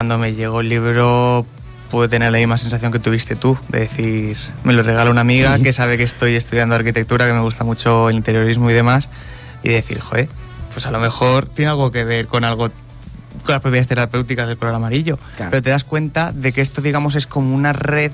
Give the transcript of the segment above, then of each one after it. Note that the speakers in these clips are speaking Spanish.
cuando me llegó el libro pude tener la misma sensación que tuviste tú, de decir, me lo regala una amiga que sabe que estoy estudiando arquitectura, que me gusta mucho el interiorismo y demás, y decir, joder, pues a lo mejor tiene algo que ver con algo, con las propiedades terapéuticas del color amarillo, claro. Pero te das cuenta de que esto, digamos, es como una red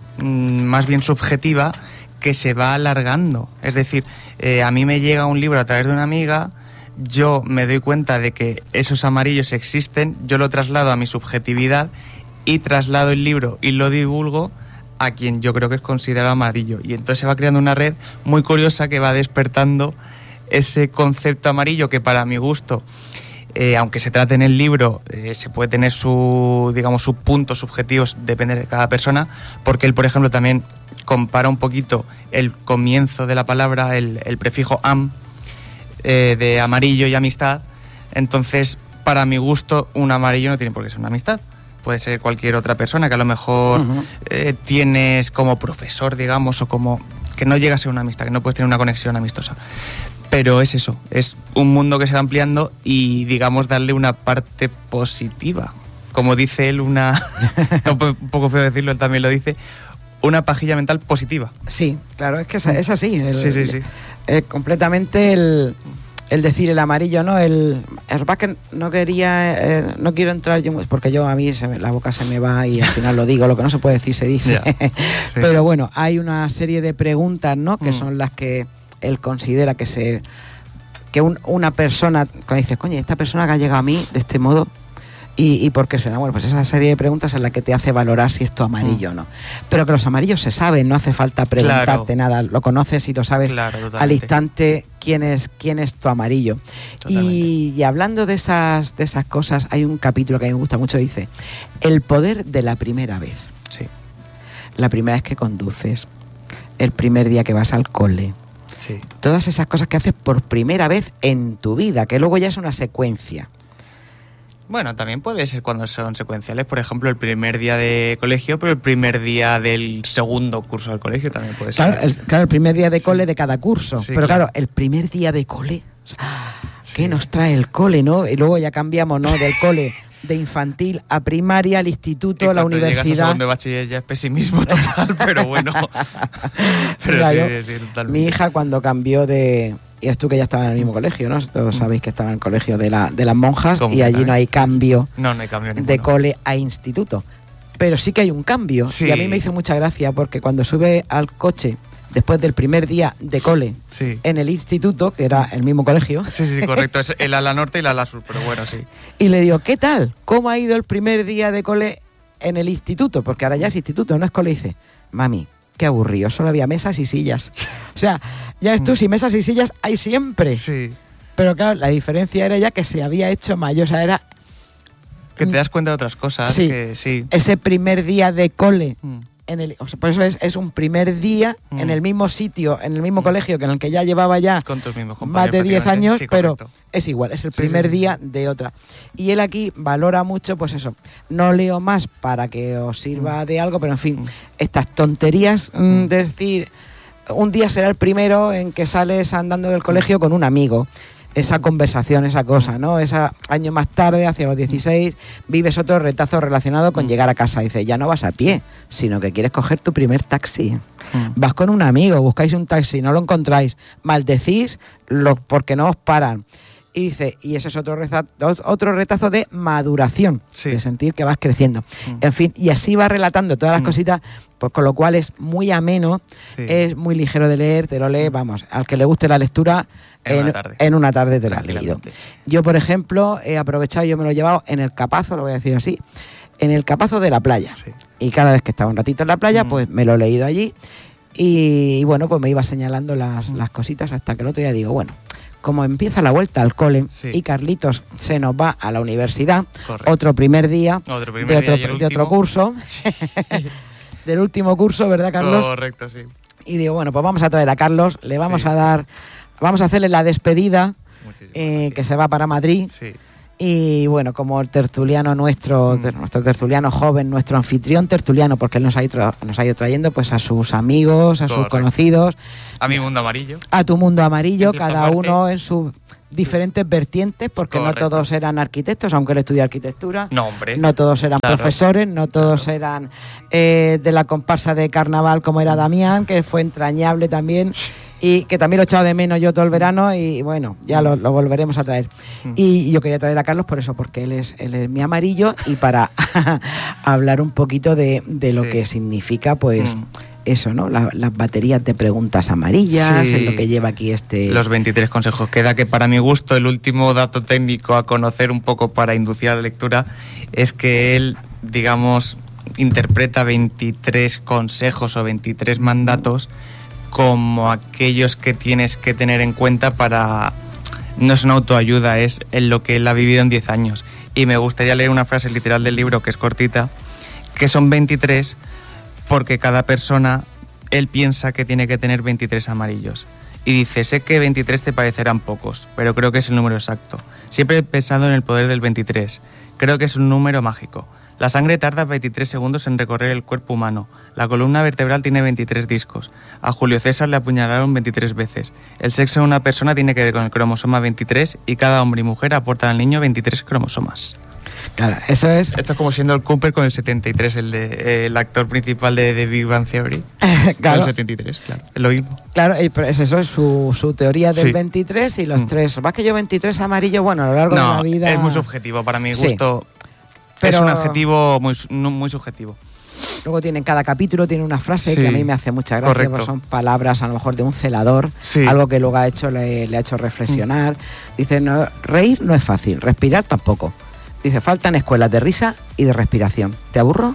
más bien subjetiva que se va alargando. Es decir, a mí me llega un libro a través de una amiga, yo me doy cuenta de que esos amarillos existen, yo lo traslado a mi subjetividad y traslado el libro y lo divulgo a quien yo creo que es considerado amarillo. Y entonces se va creando una red muy curiosa que va despertando ese concepto amarillo que, para mi gusto, aunque se trate en el libro, se puede tener su, digamos, sus puntos subjetivos, depende de cada persona, porque él, por ejemplo, también compara un poquito el comienzo de la palabra, el prefijo am, de amarillo y amistad. Entonces, para mi gusto, un amarillo no tiene por qué ser una amistad. Puede ser cualquier otra persona que a lo mejor tienes como profesor, digamos, o como que no llega a ser una amistad, que no puedes tener una conexión amistosa. Pero es eso, es un mundo que se va ampliando y, digamos, darle una parte positiva. Como dice él, un poco feo decirlo, él también lo dice, una pajilla mental positiva. Sí, claro, es que es así. Sí. Completamente el decir el amarillo, ¿no? El que no quería, no quiero entrar yo, porque a mí la boca se me va y al final lo digo, lo que no se puede decir se dice. Yeah, sí. Pero bueno, hay una serie de preguntas, ¿no? Que son las que él considera que una persona, cuando dices, coño, esta persona que ha llegado a mí de este modo, ¿y por qué será? Bueno, pues esa serie de preguntas es la que te hace valorar si esto amarillo o no. Pero que los amarillos se saben, no hace falta preguntarte nada, lo conoces y lo sabes al instante quién es tu amarillo. Y hablando de esas cosas, hay un capítulo que a mí me gusta mucho, dice, el poder de la primera vez. Sí. La primera vez que conduces, el primer día que vas al cole. Sí. Todas esas cosas que haces por primera vez en tu vida, que luego ya es una secuencia. Bueno, también puede ser cuando son secuenciales, por ejemplo, el primer día de colegio, pero el primer día del segundo curso del colegio también puede ser. Claro, el primer día de cole de cada curso. Sí, pero claro, el primer día de cole, ¿qué nos trae el cole, no? Y luego ya cambiamos, ¿no? Del cole de infantil a primaria, al instituto, a la universidad. Llegas a segundo de bachiller ya es pesimismo total, pero bueno. Pero claro, sí, totalmente. Mi hija cuando cambió de... Y es tú que ya estaba en el mismo colegio, ¿no? Todos sabéis que estaba en el colegio de las monjas y allí no hay cambio, hay cambio de cole a instituto. Pero sí que hay un cambio. Sí. Y a mí me hizo mucha gracia porque cuando sube al coche después del primer día de cole en el instituto, que era el mismo colegio. Sí, correcto. Es el ala norte y el ala sur, pero bueno, sí. Y le digo, ¿qué tal? ¿Cómo ha ido el primer día de cole en el instituto? Porque ahora ya es instituto, no es cole. Y dice, mami, qué aburrido, solo había mesas y sillas. O sea, ya ves tú, si mesas y sillas hay siempre. Sí. Pero claro, la diferencia era ya que se había hecho mayor, o sea, era... Que te das cuenta de otras cosas. Sí, que, sí. Ese primer día de cole, por eso es un primer día en el mismo sitio, en el mismo colegio que en el que ya llevaba ya con tus mismos más de 10 años, sí, pero es igual, es el primer día de otra. Y él aquí valora mucho, pues eso, no leo más para que os sirva de algo, pero en fin, estas tonterías de decir, un día será el primero en que sales andando del colegio con un amigo. Esa conversación, esa cosa, ¿no? Años más tarde, hacia los 16, vives otro retazo relacionado con llegar a casa. Dice, ya no vas a pie, sino que quieres coger tu primer taxi. Vas con un amigo, buscáis un taxi, no lo encontráis, maldecís porque no os paran. Y dice, y ese es otro retazo de maduración, de sentir que vas creciendo. En fin, y así va relatando todas las cositas, pues con lo cual es muy ameno, es muy ligero de leer, te lo lees, vamos, al que le guste la lectura, en una tarde te lo has leído. Yo, por ejemplo, he aprovechado, yo me lo he llevado en el capazo, lo voy a decir así, en el capazo de la playa. Sí. Y cada vez que estaba un ratito en la playa, pues me lo he leído allí. Y bueno, pues me iba señalando las cositas hasta que el otro día digo, bueno, como empieza la vuelta al cole y Carlitos se nos va a la universidad, otro primer día de otro curso, del último curso, ¿verdad, Carlos? Correcto, sí. Y digo, bueno, pues vamos a traer a Carlos, le vamos a hacerle la despedida, que se va para Madrid. Sí. Y bueno, como el tertuliano nuestro tertuliano joven, nuestro anfitrión tertuliano, porque él nos ha ido trayendo pues a sus amigos, a sus conocidos. A mi mundo amarillo. A tu mundo amarillo, cada uno en sus diferentes vertientes, porque no todos eran arquitectos, aunque él estudió arquitectura. No, hombre. No todos eran profesores, no todos eran de la comparsa de carnaval como era Damián, que fue entrañable también. Y que también lo he echado de menos yo todo el verano y bueno, ya lo volveremos a traer. Y yo quería traer a Carlos por eso, porque él es mi amarillo y para hablar un poquito de lo que significa pues eso, ¿no? Las baterías de preguntas amarillas, es lo que lleva aquí Los 23 consejos. Queda que para mi gusto el último dato técnico a conocer un poco para inducir a la lectura es que él, digamos, interpreta 23 consejos o 23 mandatos como aquellos que tienes que tener en cuenta para... No es una autoayuda, es en lo que él ha vivido en 10 años. Y me gustaría leer una frase literal del libro, que es cortita, que son 23 porque cada persona, él piensa que tiene que tener 23 amarillos. Y dice, sé que 23 te parecerán pocos, pero creo que es el número exacto. Siempre he pensado en el poder del 23. Creo que es un número mágico. La sangre tarda 23 segundos en recorrer el cuerpo humano. La columna vertebral tiene 23 discos. A Julio César le apuñalaron 23 veces. El sexo de una persona tiene que ver con el cromosoma 23 y cada hombre y mujer aportan al niño 23 cromosomas. Claro, eso es... Esto es como siendo el Cooper con el 73, el actor principal de Big Bang Theory. Claro. Con el 73, claro. Es lo mismo. Claro, eso es su teoría del 23 y los 3. ¿Vas que yo 23 amarillo? Bueno, a lo largo de la vida... es muy subjetivo. Para mi gusto pero... es un adjetivo muy subjetivo. Luego cada capítulo tiene una frase que a mí me hace mucha gracia, porque son palabras a lo mejor de un celador, algo que luego le ha hecho reflexionar. Dice, no, reír no es fácil, respirar tampoco. Dice, faltan escuelas de risa y de respiración. ¿Te aburro?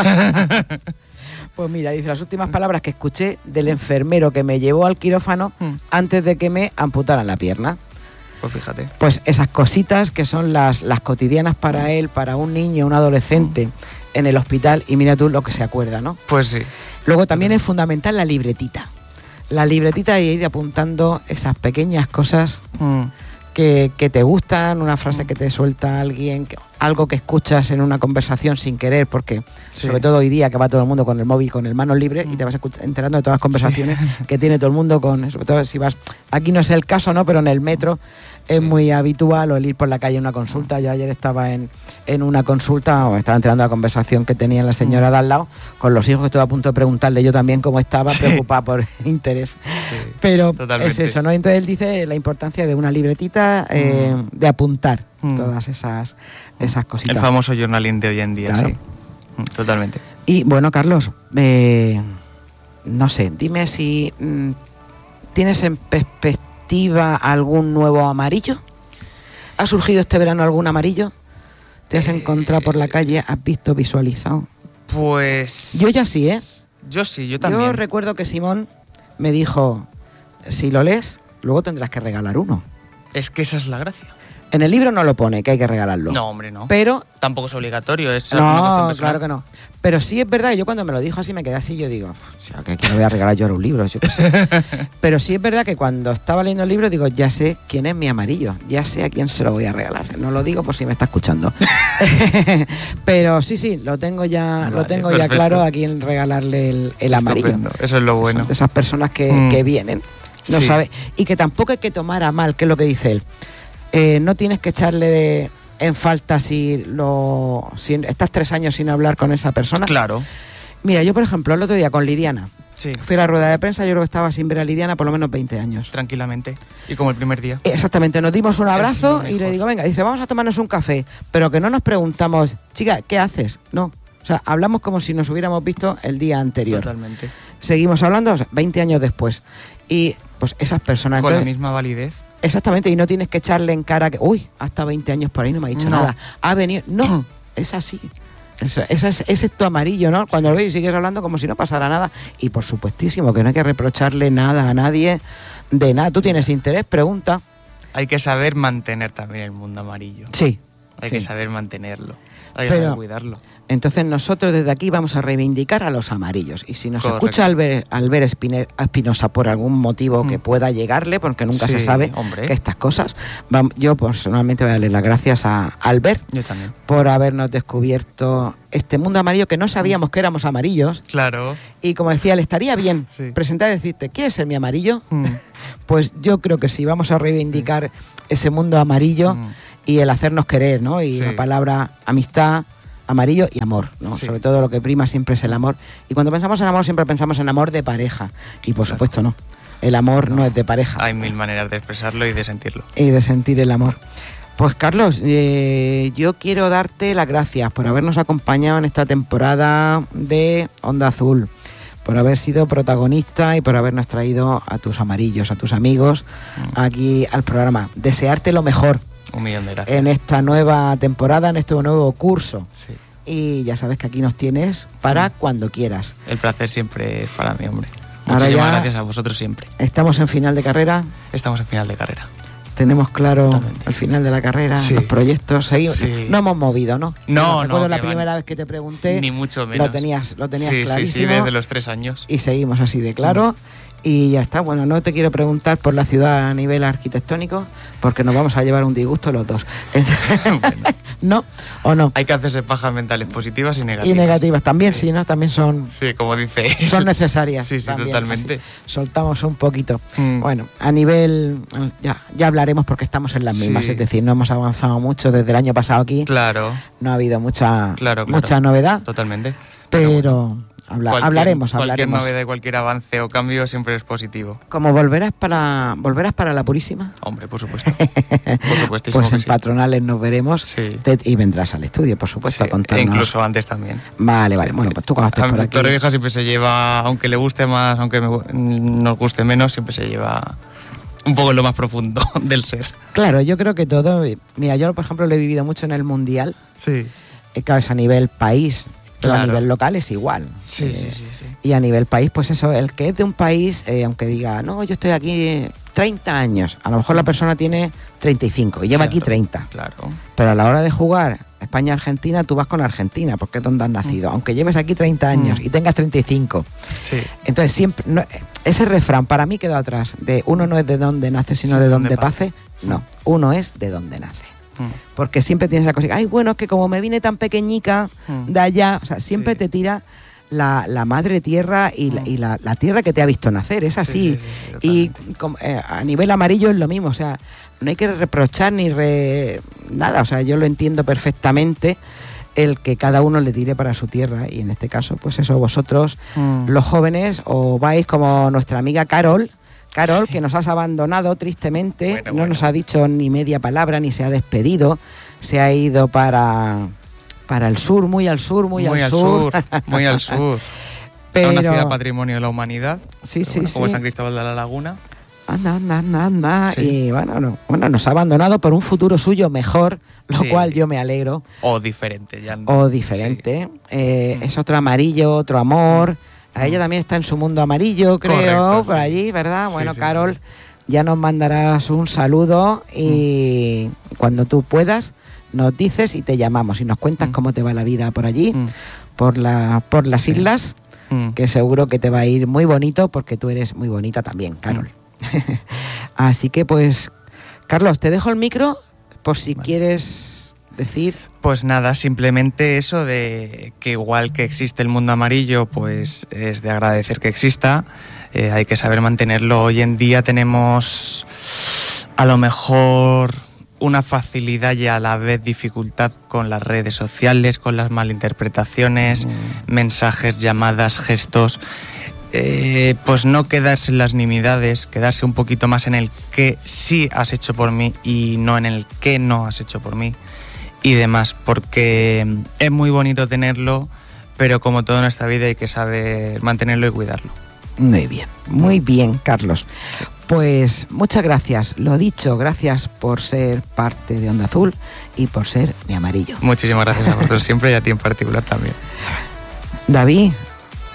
Pues mira, dice, las últimas palabras que escuché del enfermero que me llevó al quirófano antes de que me amputaran la pierna. Pues fíjate. Pues esas cositas que son las cotidianas para él, para un niño, un adolescente en el hospital, y mira tú lo que se acuerda, ¿no? Pues sí. Luego también es fundamental la libretita. La libretita y ir apuntando esas pequeñas cosas que te gustan, una frase que te suelta alguien, algo que escuchas en una conversación sin querer, porque sobre todo hoy día que va todo el mundo con el móvil, con el manos libres, y te vas enterando de todas las conversaciones que tiene todo el mundo, sobre todo si vas, aquí no es el caso, ¿no? Pero en el metro es muy habitual, o el ir por la calle en una consulta. Yo ayer estaba en una consulta, o estaba enterando la conversación que tenía la señora de al lado con los hijos, que estuve a punto de preguntarle yo también cómo estaba, preocupada por interés. Pero totalmente. Es eso, ¿no? Entonces él dice la importancia de una libretita, de apuntar todas esas cositas. El famoso journaling de hoy en día, sí. Totalmente. Y bueno, Carlos, no sé, dime si tienes en perspectiva algún nuevo amarillo. ¿Ha surgido este verano algún amarillo? ¿Te has encontrado por la calle? ¿Has visto, visualizado? Pues... Yo ya sí, ¿eh? Yo sí, yo también. Yo recuerdo que Simón me dijo, si lo lees, luego tendrás que regalar uno. Es que esa es la gracia. En el libro no lo pone, que hay que regalarlo. No, hombre, no. Pero... Tampoco es obligatorio, es no, una cuestión personal. Claro que no. Pero sí es verdad, yo cuando me lo dijo así me quedé así, yo digo, o sea, que le voy a regalar yo ahora un libro, yo qué sé. Pero sí es verdad que cuando estaba leyendo el libro digo, ya sé quién es mi amarillo, ya sé a quién se lo voy a regalar. No lo digo por si me está escuchando. Pero sí, lo tengo ya, vale, ya claro a quién regalarle el amarillo. Eso es lo bueno. Son de esas personas que vienen, no sabe, y que tampoco hay que tomar a mal, que es lo que dice él. No tienes que echarle en falta si estás 3 años sin hablar con esa persona. Claro. Mira, yo por ejemplo el otro día con Lidiana, fui a la rueda de prensa, yo creo que estaba sin ver a Lidiana por lo menos 20 años. Tranquilamente. Y como el primer día. Exactamente, nos dimos un abrazo y le digo, venga, dice, vamos a tomarnos un café, pero que no nos preguntamos, chica, ¿qué haces? No, o sea, hablamos como si nos hubiéramos visto el día anterior. Totalmente. Seguimos hablando 20 años después. Y pues esas personas... Con la misma validez. Exactamente, y no tienes que echarle en cara que, uy, hasta 20 años por ahí no me ha dicho nada. Ha venido. No, es así. Ese es tu amarillo, ¿no? Cuando lo ves y sigues hablando como si no pasara nada. Y por supuestísimo que no hay que reprocharle nada a nadie de nada. Tú tienes interés, pregunta. Hay que saber mantener también el mundo amarillo. Sí. Hay que saber mantenerlo. Hay que saber cuidarlo. Entonces nosotros desde aquí vamos a reivindicar a los amarillos. Y si nos escucha Albert Espinosa por algún motivo que pueda llegarle, porque nunca se sabe que estas cosas, yo personalmente voy a darle las gracias a Albert. Yo también. Por habernos descubierto este mundo amarillo, que no sabíamos que éramos amarillos. Claro. Y como decía, le estaría bien presentar y decirte, ¿quieres ser mi amarillo? Pues yo creo que sí, vamos a reivindicar ese mundo amarillo y el hacernos querer, ¿no? Y la palabra amistad, amarillo y amor, ¿no? Sobre todo lo que prima siempre es el amor. Y cuando pensamos en amor siempre pensamos en amor de pareja. Y por supuesto no. El amor no es de pareja. Hay mil maneras de expresarlo y de sentirlo. Y de sentir el amor. Pues Carlos, yo quiero darte las gracias por habernos acompañado en esta temporada de Onda Azul, por haber sido protagonista y por habernos traído a tus amarillos, a tus amigos aquí al programa. Desearte lo mejor. 1.000.000 de gracias. En esta nueva temporada, en este nuevo curso. Sí. Y ya sabes que aquí nos tienes para cuando quieras. El placer siempre es para mí, hombre. Muchísimas gracias a vosotros siempre. ¿Estamos en final de carrera? Estamos en final de carrera. Tenemos claro el final de la carrera, los proyectos, seguimos. No hemos movido, ¿no? No, recuerdo la primera vez que te pregunté. Ni mucho menos. Lo tenías clarísimo. Sí, desde los 3 años. Y seguimos así de claro. Y ya está. Bueno, no te quiero preguntar por la ciudad a nivel arquitectónico, porque nos vamos a llevar un disgusto los dos. Bueno. ¿No? ¿O no? Hay que hacerse pajas mentales positivas y negativas. Y negativas también, sí, ¿no? También son... Sí, como dice. Son necesarias. Sí, también, totalmente. Así. Soltamos un poquito. Bueno, a nivel... Ya hablaremos porque estamos en las mismas. Es decir, no hemos avanzado mucho desde el año pasado aquí. Claro. No ha habido mucha novedad. Totalmente. Pero hablaremos. Cualquier novedad y cualquier avance o cambio siempre es positivo. ¿Cómo volverás para la Purísima? Hombre, por supuesto. Por supuestísimo. Pues en Patronales nos veremos y vendrás al estudio, por supuesto, a contarnos. Incluso antes también. Vale. Bueno, pues tú cuando estés por aquí... Torrevieja siempre se lleva, aunque le guste más, aunque nos guste menos, siempre se lleva un poco en lo más profundo del ser. Claro, yo creo que todo... Mira, yo por ejemplo lo he vivido mucho en el Mundial. Sí. Claro, es a nivel país... Pero a nivel local es igual. Sí. Y a nivel país, pues eso, el que es de un país, aunque diga, no, yo estoy aquí 30 años, a lo mejor la persona tiene 35 y lleva aquí 30. Claro. Pero a la hora de jugar España-Argentina, tú vas con Argentina, porque es donde has nacido. Aunque lleves aquí 30 años y tengas 35. Sí. Entonces siempre, ese refrán para mí quedó atrás, de uno no es de donde nace, sino de donde pase. No, uno es de donde nace. Porque siempre tienes la cosa, ay, bueno, es que como me vine tan pequeñica de allá, o sea, siempre te tira la madre tierra y la tierra que te ha visto nacer, es así. Y a nivel amarillo es lo mismo, o sea, no hay que reprochar nada, o sea, yo lo entiendo perfectamente, el que cada uno le tire para su tierra, y en este caso, pues eso, vosotros, los jóvenes, o vais como nuestra amiga Carol, que nos has abandonado tristemente, no nos ha dicho ni media palabra, ni se ha despedido, se ha ido para el sur, muy al sur. Muy al sur. Pero una ciudad patrimonio de la humanidad, como San Cristóbal de la Laguna. Anda. Sí. Y bueno, nos ha abandonado por un futuro suyo mejor, lo cual yo me alegro. O diferente. Es otro amarillo, otro amor. A ella también está en su mundo amarillo, creo, por allí, ¿verdad? Bueno, Carol, ya nos mandarás un saludo y cuando tú puedas nos dices y te llamamos y nos cuentas cómo te va la vida por allí, por las islas, que seguro que te va a ir muy bonito porque tú eres muy bonita también, Carol. Así que pues, Carlos, te dejo el micro por si quieres decir... Pues nada, simplemente eso de que igual que existe el mundo amarillo, pues es de agradecer que exista, hay que saber mantenerlo. Hoy en día tenemos a lo mejor una facilidad y a la vez dificultad con las redes sociales, con las malinterpretaciones, mensajes, llamadas, gestos. Pues no quedarse en las nimiedades, quedarse un poquito más en el que sí has hecho por mí y no en el que no has hecho por mí y demás, porque es muy bonito tenerlo, pero como todo en esta vida hay que saber mantenerlo y cuidarlo. Muy bien, Carlos. Pues muchas gracias, lo dicho, gracias por ser parte de Onda Azul y por ser mi amarillo. Muchísimas gracias a vosotros siempre y a ti en particular también. David,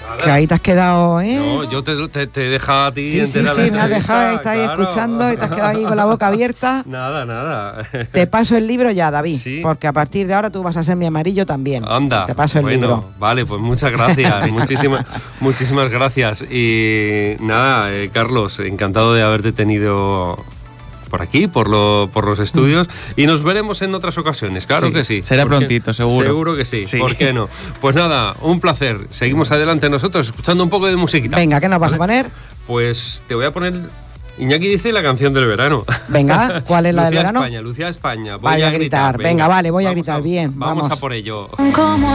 Que ahí te has quedado, ¿eh? No, yo te he dejado a ti. Sí, me has dejado, estás ahí escuchando y te has quedado ahí con la boca abierta. Nada. Te paso el libro ya, David, ¿Sí? porque a partir de ahora tú vas a ser mi amarillo también. Anda. Te paso el libro. Vale, pues muchas gracias. muchísimas gracias. Y nada, Carlos, encantado de haberte tenido por aquí, por los estudios, y nos veremos en otras ocasiones, claro que sí. Será prontito, seguro. Seguro que sí, ¿por qué no? Pues nada, un placer. Seguimos adelante nosotros, escuchando un poco de musiquita. Venga, ¿qué nos vas a poner? Pues te voy a poner... Iñaki dice la canción del verano. Venga, ¿cuál es la del verano? Lucía España. Voy a gritar. Venga, vale, voy a gritar, bien. Vamos a por ello. Como